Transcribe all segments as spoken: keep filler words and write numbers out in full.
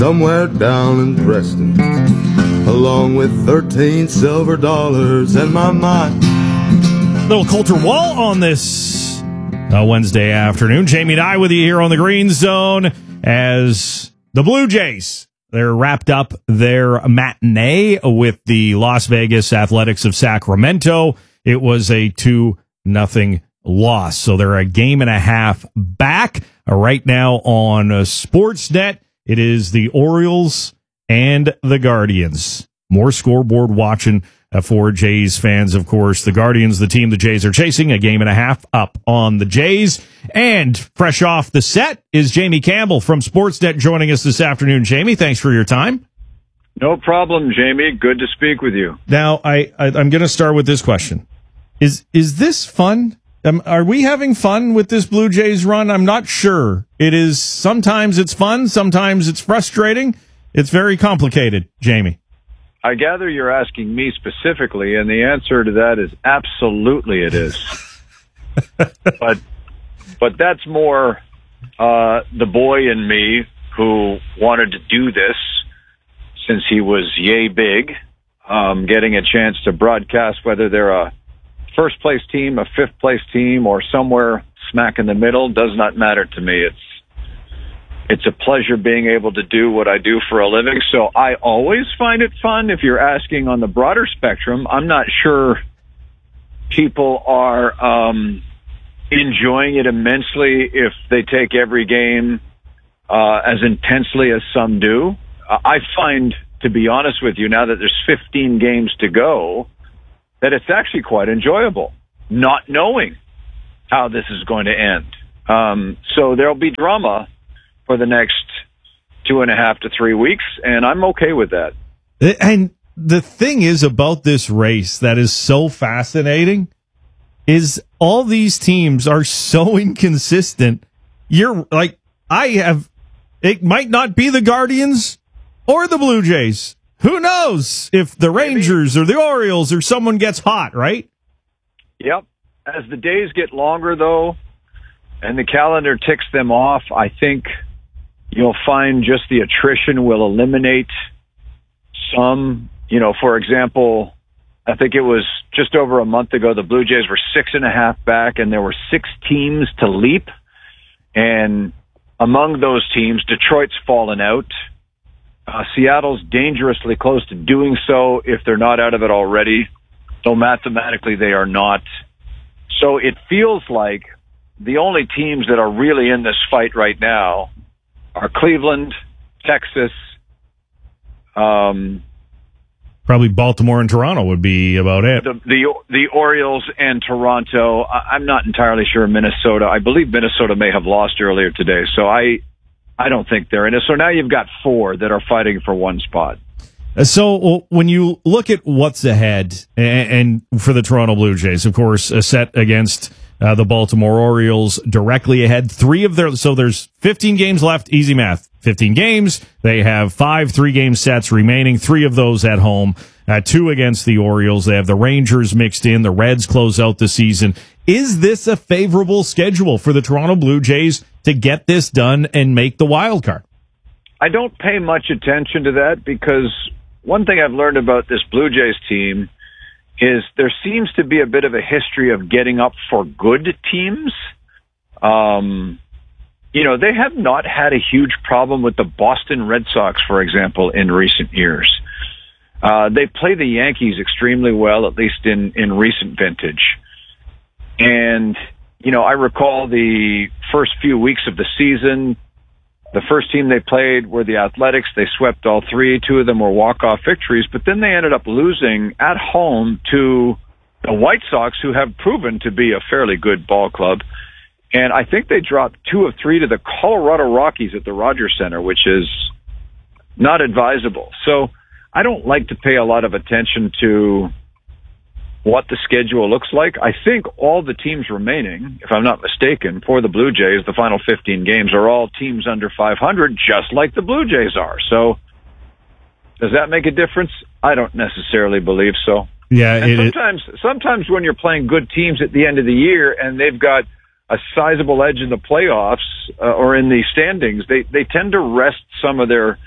somewhere down in Preston, along with thirteen silver dollars and my mind. Little Coulter Wall on this uh, Wednesday afternoon. Jamie and I with you here on the Green Zone as the Blue Jays, they're wrapped up their matinee with the Las Vegas Athletics of Sacramento. It was a two nothing loss. So they're a game and a half back uh, right now on uh, Sportsnet. It is the Orioles and the Guardians. More scoreboard watching uh, for Jays fans, of course. The Guardians, the team the Jays are chasing, a game and a half up on the Jays. And fresh off the set is Jamie Campbell from Sportsnet joining us this afternoon. Jamie, thanks for your time. No problem, Jamie. Good to speak with you. Now, I, I, I'm going to start with this question. Is is this fun? Um, are we having fun with this Blue Jays run? I'm not sure. It is. Sometimes it's fun. Sometimes it's frustrating. It's very complicated, Jamie. I gather you're asking me specifically, and the answer to that is absolutely it is. but but that's more uh, the boy in me who wanted to do this since he was yay big, um, getting a chance to broadcast, whether they're a first-place team, a fifth-place team, or somewhere smack in the middle, does not matter to me. It's It's a pleasure being able to do what I do for a living, so I always find it fun. If you're asking on the broader spectrum, I'm not sure people are um, enjoying it immensely if they take every game uh, as intensely as some do. I find, to be honest with you, now that there's fifteen games to go, that it's actually quite enjoyable, not knowing how this is going to end. Um, so there'll be drama for the next two and a half to three weeks, and I'm okay with that. And the thing is about this race that is so fascinating is all these teams are so inconsistent. You're like, I have, it might not be the Guardians or the Blue Jays. Who knows if the Rangers or the Orioles or someone gets hot, right? Yep. As the days get longer, though, and the calendar ticks them off, I think you'll find just the attrition will eliminate some. You know, for example, I think it was just over a month ago, the Blue Jays were six and a half back, and there were six teams to leap. And among those teams, Detroit's fallen out. Uh, Seattle's dangerously close to doing so if they're not out of it already, though mathematically they are not. So it feels like the only teams that are really in this fight right now are Cleveland, Texas. Um, Probably Baltimore and Toronto would be about it. The the, the Orioles and Toronto. I, I'm not entirely sure Minnesota. I believe Minnesota may have lost earlier today, so I I don't think they're in it. So now you've got four that are fighting for one spot. So well, when you look at what's ahead, and, and for the Toronto Blue Jays, of course, a set against uh, the Baltimore Orioles directly ahead. Three of their, so there's fifteen games left, easy math. fifteen games. They have five three-game sets remaining, three of those at home, uh, two against the Orioles. They have the Rangers mixed in. The Reds close out the season. Is this a favorable schedule for the Toronto Blue Jays to get this done and make the wild card? I don't pay much attention to that because one thing I've learned about this Blue Jays team is there seems to be a bit of a history of getting up for good teams. Um, you know, they have not had a huge problem with the Boston Red Sox, for example, in recent years. Uh, they play the Yankees extremely well, at least in, in recent vintage. And, you know, I recall the first few weeks of the season, the first team they played were the Athletics. They swept all three. Two of them were walk-off victories, but then they ended up losing at home to the White Sox, who have proven to be a fairly good ball club. And I think they dropped two of three to the Colorado Rockies at the Rogers Center, which is not advisable. So I don't like to pay a lot of attention to what the schedule looks like. I think all the teams remaining, if I'm not mistaken, for the Blue Jays, the final fifteen games, are all teams under five hundred, just like the Blue Jays are. So does that make a difference? I don't necessarily believe so. Yeah, and it, sometimes, sometimes when you're playing good teams at the end of the year and they've got a sizable edge in the playoffs uh, or in the standings, they, they tend to rest some of their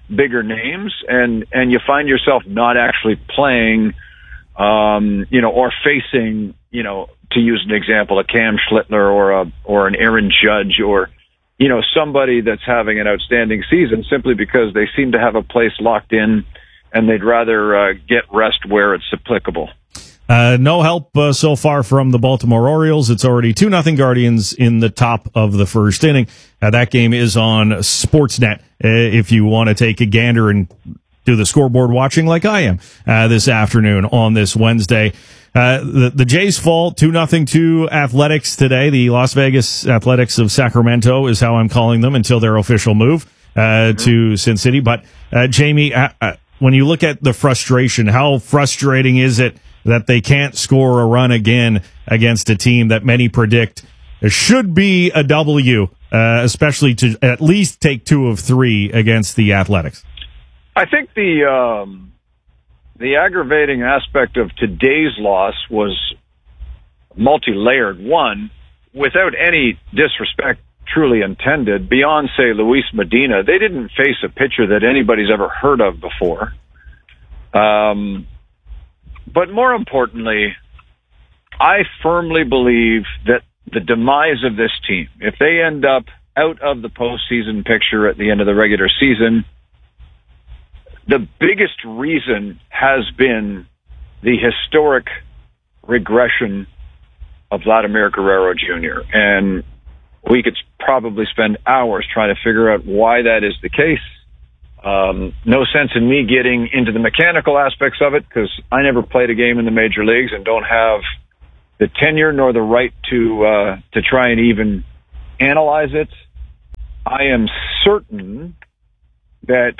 bigger names, and, and you find yourself not actually playing, um, you know, or facing, you know, to use an example, a Cam Schlittler or a, or an Aaron Judge or, you know, somebody that's having an outstanding season simply because they seem to have a place locked in and they'd rather uh, get rest where it's applicable. Uh, no help uh, so far from the Baltimore Orioles. It's already two nothing Guardians in the top of the first inning. Uh, that game is on Sportsnet uh, if you want to take a gander and do the scoreboard watching like I am uh, this afternoon on this Wednesday. Uh, the, the Jays fall two nothing to Athletics today. The Las Vegas Athletics of Sacramento is how I'm calling them until their official move uh, mm-hmm. to Sin City. But, uh, Jamie, uh, uh, when you look at the frustration, how frustrating is it that they can't score a run again against a team that many predict should be a W, uh, especially to at least take two of three against the Athletics? I think the um, the aggravating aspect of today's loss was multi-layered. One, without any disrespect truly intended, beyond, say, Luis Medina, they didn't face a pitcher that anybody's ever heard of before. Um, but more importantly, I firmly believe that the demise of this team, if they end up out of the postseason picture at the end of the regular season, the biggest reason has been the historic regression of Vladimir Guerrero Junior And we could probably spend hours trying to figure out why that is the case. Um, no sense in me getting into the mechanical aspects of it because I never played a game in the major leagues and don't have the tenure nor the right to uh, to try and even analyze it. I am certain that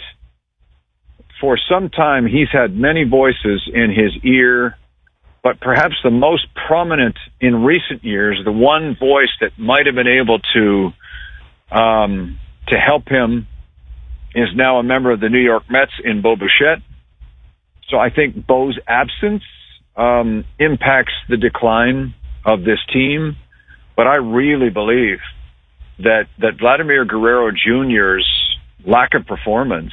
for some time he's had many voices in his ear, but perhaps the most prominent in recent years, the one voice that might have been able to um, to help him, is now a member of the New York Mets in Bo Bichette. So I think Bo's absence um, impacts the decline of this team. But I really believe that, that Vladimir Guerrero Junior's lack of performance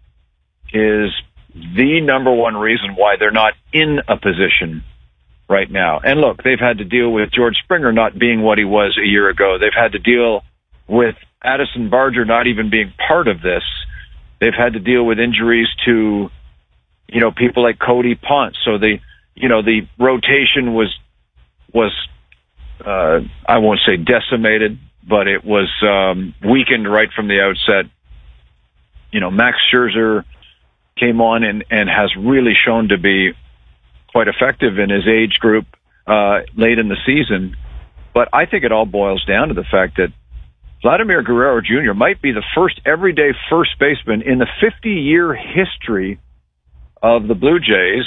is the number one reason why they're not in a position right now. And look, they've had to deal with George Springer not being what he was a year ago. They've had to deal with Addison Barger not even being part of this. They've had to deal with injuries to, you know, people like Cody Ponce. So the, you know, the rotation was, was, uh, I won't say decimated, but it was, um, weakened right from the outset. You know, Max Scherzer came on and, and has really shown to be quite effective in his age group, uh, late in the season. But I think it all boils down to the fact that Vladimir Guerrero Junior might be the first everyday first baseman in the fifty-year history of the Blue Jays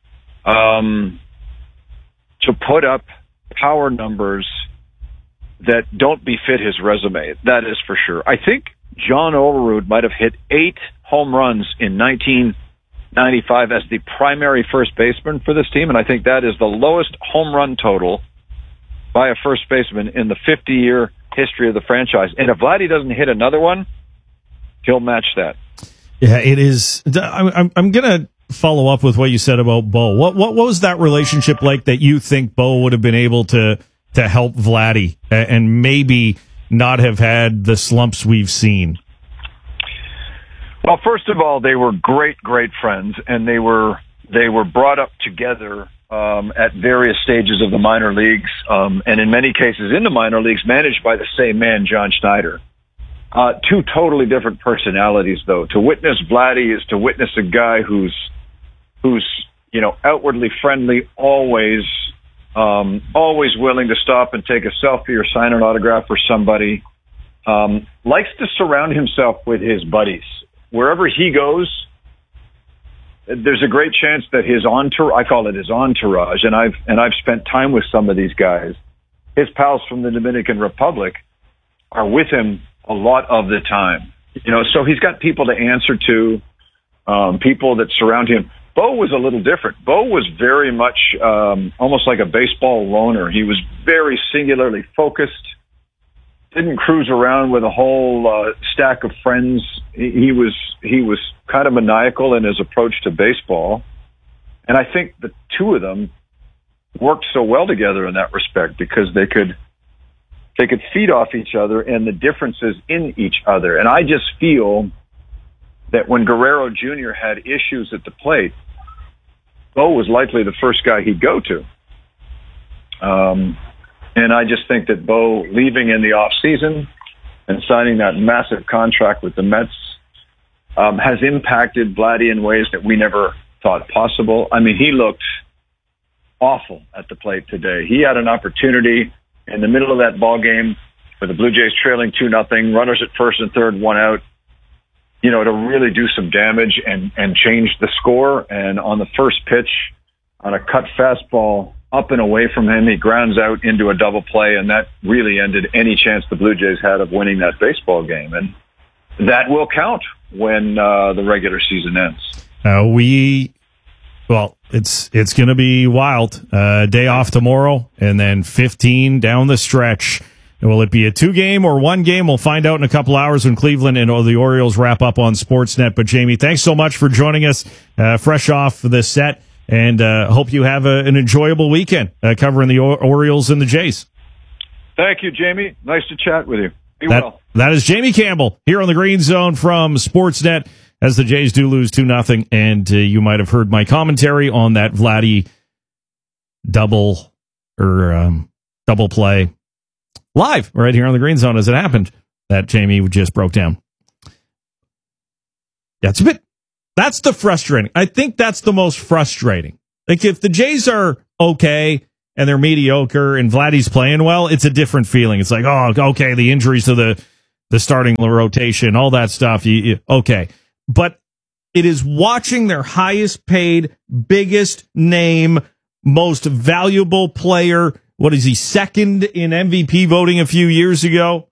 um, to put up power numbers that don't befit his resume. That is for sure. I think John Overwood might have hit eight home runs in nineteen ninety-five as the primary first baseman for this team, and I think that is the lowest home run total by a first baseman in the fifty-year history of the franchise. And if Vladdy doesn't hit another one, he'll match that. Yeah, it is. I'm, I'm going to follow up with what you said about Bo. What, what what was that relationship like that you think Bo would have been able to to help Vladdy and maybe not have had the slumps we've seen? Well, first of all, they were great, great friends, and they were they were brought up together um, at various stages of the minor leagues, um, and in many cases in the minor leagues, managed by the same man, John Schneider. Uh, two totally different personalities, though. To witness Vladdy is to witness a guy who's who's you know outwardly friendly, always um, always willing to stop and take a selfie or sign an autograph for somebody. Um, likes to surround himself with his buddies. Wherever he goes, there's a great chance that his entourage, I call it his entourage, and I've and I've spent time with some of these guys. His pals from the Dominican Republic are with him a lot of the time. You know, so he's got people to answer to, um, people that surround him. Bo was a little different. Bo was very much um, almost like a baseball loner. He was very singularly focused. didn't cruise around with a whole uh, stack of friends. He, he was he was kind of maniacal in his approach to baseball, and I think the two of them worked so well together in that respect because they could they could feed off each other and the differences in each other. And I just feel that when Guerrero Junior had issues at the plate, Bo was likely the first guy he'd go to. Um, and I just think that Bo leaving in the off season and signing that massive contract with the Mets um, has impacted Vladdy in ways that we never thought possible. I mean, he looked awful at the plate today. He had an opportunity in the middle of that ball game with the Blue Jays trailing two nothing, runners at first and third, one out, you know, to really do some damage and, and change the score. And on the first pitch, on a cut fastball up and away from him, he grounds out into a double play, and that really ended any chance the Blue Jays had of winning that baseball game. And that will count when uh, the regular season ends. Uh, we, well, it's it's going to be wild. Uh, day off tomorrow, and then fifteen down the stretch. Will it be a two-game or one game? We'll find out in a couple hours when Cleveland and the Orioles wrap up on Sportsnet. But, Jamie, thanks so much for joining us uh, fresh off the set, and uh, hope you have a, an enjoyable weekend uh, covering the o- Orioles and the Jays. Thank you, Jamie. Nice to chat with you. Be that, well. That is Jamie Campbell here on the Green Zone from Sportsnet as the Jays do lose two nothing. And uh, you might have heard my commentary on that Vladdy double or um, double play live right here on the Green Zone as it happened that Jamie just broke down. That's a bit, that's the frustrating. I think that's the most frustrating. Like if the Jays are okay and they're mediocre and Vladdy's playing well, it's a different feeling. It's like, oh, okay, the injuries to the, the starting rotation, all that stuff. You, you, okay. But it is watching their highest paid, biggest name, most valuable player. What is he, second in M V P voting a few years ago?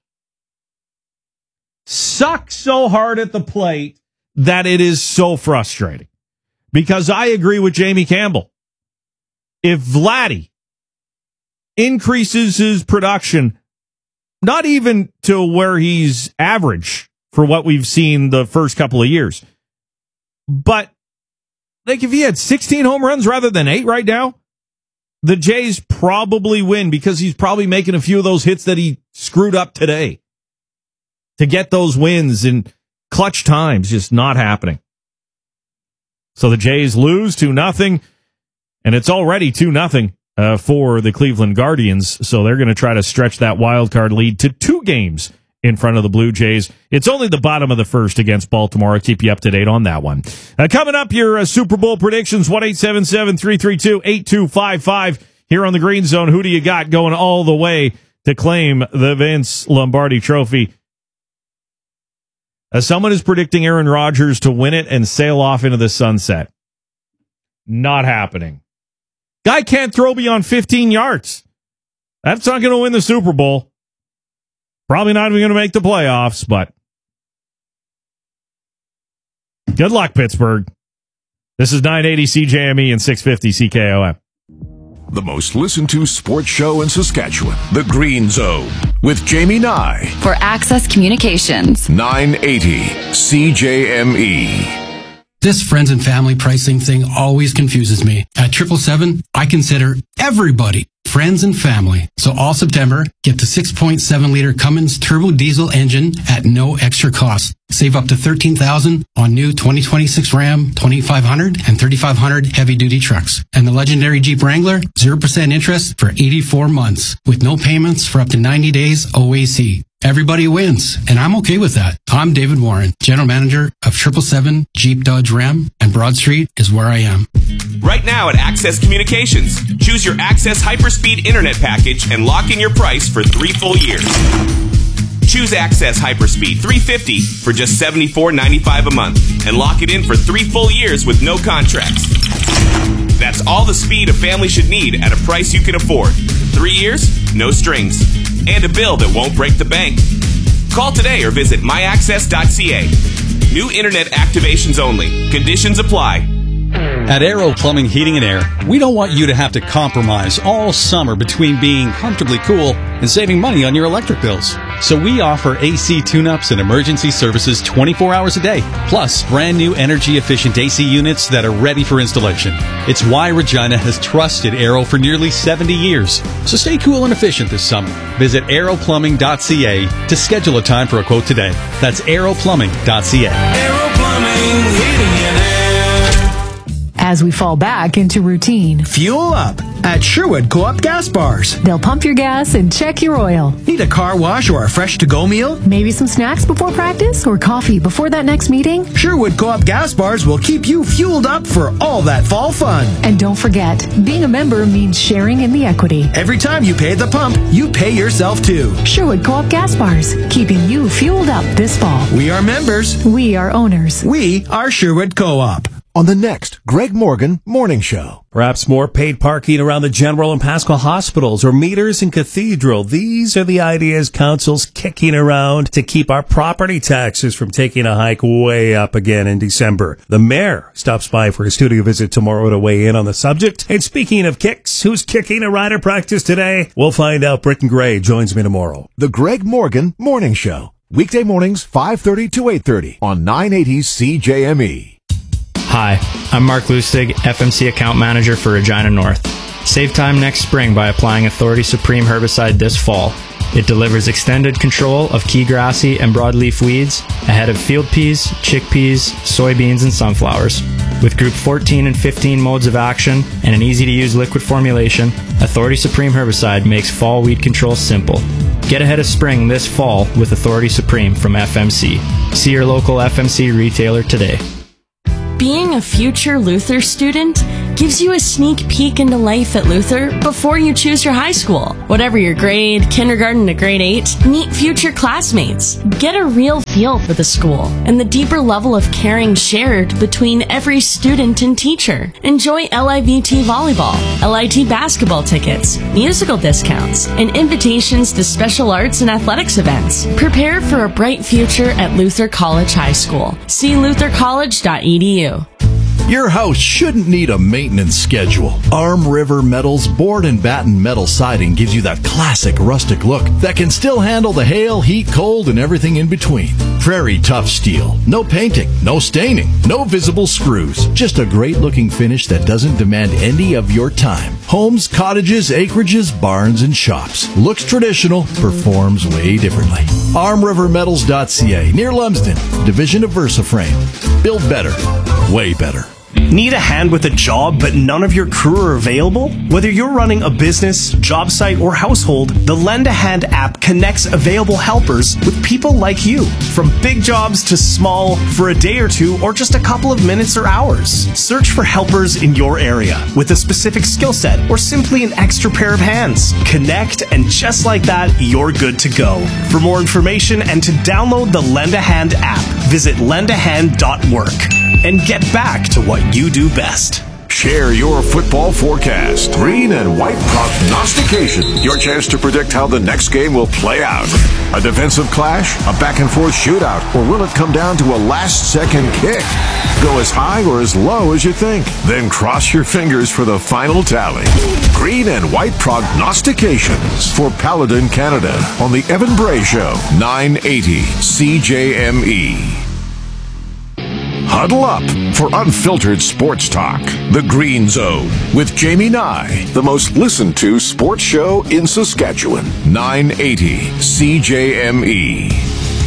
Suck so hard at the plate that it is so frustrating. Because I agree with Jamie Campbell. If Vladdy increases his production, not even to where he's average for what we've seen the first couple of years, but like if he had sixteen home runs rather than eight right now, the Jays probably win because he's probably making a few of those hits that he screwed up today to get those wins in clutch times. Just not happening. So the Jays lose two nothing, and it's already two nothing uh, for the Cleveland Guardians. So they're going to try to stretch that wild card lead to two games in front of the Blue Jays. It's only the bottom of the first against Baltimore. I'll keep you up to date on that one. Uh, coming up, your uh, Super Bowl predictions, one eight seven seven, three three two, eight two five five. Here on the Green Zone, who do you got going all the way to claim the Vince Lombardi Trophy? As someone is predicting Aaron Rodgers to win it and sail off into the sunset. Not happening. Guy can't throw beyond fifteen yards. That's not going to win the Super Bowl. Probably not even going to make the playoffs, but good luck, Pittsburgh. This is nine eighty C J M E and six fifty C K O M. The most listened to sports show in Saskatchewan, The Green Zone, with Jamie Nye. For Access Communications. nine eighty C J M E. This friends and family pricing thing always confuses me. At triple seven, I consider everybody friends and family. So all September, get the six point seven liter Cummins turbo diesel engine at no extra cost. Save up to thirteen thousand dollars on new twenty twenty-six Ram twenty-five hundred and thirty-five hundred heavy-duty trucks. And the legendary Jeep Wrangler, zero percent interest for eighty-four months with no payments for up to ninety days O A C. Everybody wins, and I'm okay with that. I'm David Warren, General Manager of triple seven Jeep Dodge Ram, and Broad Street is where I am. Right now at Access Communications, choose your Access Hyperspeed Internet package and lock in your price for three full years. Choose Access Hyperspeed three fifty for just seventy-four ninety-five a month and lock it in for three full years with no contracts. That's all the speed a family should need at a price you can afford. Three years, no strings, and a bill that won't break the bank. Call today or visit my access dot c a. New internet activations only. Conditions apply. At Aero Plumbing, Heating and Air, we don't want you to have to compromise all summer between being comfortably cool and saving money on your electric bills. So we offer A C tune-ups and emergency services twenty-four hours a day, plus brand new energy-efficient A C units that are ready for installation. It's why Regina has trusted Aero for nearly seventy years. So stay cool and efficient this summer. Visit aero plumbing dot c a to schedule a time for a quote today. That's aero plumbing dot c a. Aero Plumbing, Heating and Air. As we fall back into routine, fuel up at Sherwood Co-op Gas Bars. They'll pump your gas and check your oil. Need a car wash or a fresh to-go meal? Maybe some snacks before practice or coffee before that next meeting? Sherwood Co-op Gas Bars will keep you fueled up for all that fall fun. And don't forget, being a member means sharing in the equity. Every time you pay the pump, you pay yourself too. Sherwood Co-op Gas Bars, keeping you fueled up this fall. We are members. We are owners. We are Sherwood Co-op. On the next Greg Morgan Morning Show. Perhaps more paid parking around the General and Pascal hospitals or meters in Cathedral. These are the ideas council's kicking around to keep our property taxes from taking a hike way up again in December. The mayor stops by for a studio visit tomorrow to weigh in on the subject. And speaking of kicks, who's kicking a rider practice today? We'll find out. Britton Gray joins me tomorrow. The Greg Morgan Morning Show. Weekday mornings, five thirty to eight thirty on nine eighty C J M E. Hi, I'm Mark Lustig, F M C Account Manager for Regina North. Save time next spring by applying Authority Supreme herbicide this fall. It delivers extended control of key grassy and broadleaf weeds ahead of field peas, chickpeas, soybeans, and sunflowers. With Group fourteen and fifteen modes of action and an easy-to-use liquid formulation, Authority Supreme herbicide makes fall weed control simple. Get ahead of spring this fall with Authority Supreme from F M C. See your local F M C retailer today. Being a future Luther student gives you a sneak peek into life at Luther before you choose your high school. Whatever your grade, kindergarten to grade eight, meet future classmates. Get a real feel for the school and the deeper level of caring shared between every student and teacher. Enjoy L I V T volleyball, L I T basketball tickets, musical discounts, and invitations to special arts and athletics events. Prepare for a bright future at Luther College High School. See luther college dot e d u. Your house shouldn't need a maintenance schedule. Arm River Metal's board and batten metal siding gives you that classic rustic look that can still handle the hail, heat, cold, and everything in between. Prairie Tough Steel. No painting, no staining, no visible screws. Just a great-looking finish that doesn't demand any of your time. Homes, cottages, acreages, barns, and shops. Looks traditional, performs way differently. arm river metals dot c a, near Lumsden, division of VersaFrame. Build better, way better. Need a hand with a job, but none of your crew are available? Whether you're running a business, job site, or household, the Lend a Hand app connects available helpers with people like you. From big jobs to small, for a day or two, or just a couple of minutes or hours. Search for helpers in your area with a specific skill set, or simply an extra pair of hands. Connect, and just like that, you're good to go. For more information and to download the Lend a Hand app, visit lend a hand dot work. And get back to what you do best. Share your football forecast. Green and white prognostication. Your chance to predict how the next game will play out. A defensive clash? A back-and-forth shootout? Or will it come down to a last-second kick? Go as high or as low as you think. Then cross your fingers for the final tally. Green and white prognostications for Paladin Canada on the Evan Bray Show, nine eighty C J M E. Huddle up for unfiltered sports talk. The Green Zone with Jamie Nye, the most listened to sports show in Saskatchewan. nine eighty C J M E.